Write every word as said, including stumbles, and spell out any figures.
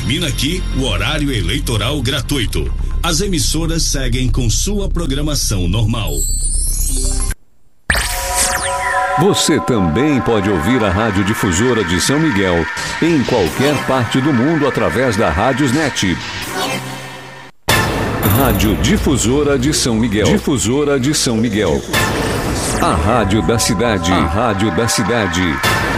Termina aqui o horário eleitoral gratuito. As emissoras seguem com sua programação normal. Você também pode ouvir a Rádio Difusora de São Miguel em qualquer parte do mundo através da Rádiosnet. Rádio Difusora de São Miguel. Difusora de São Miguel. A rádio da cidade. A rádio da cidade.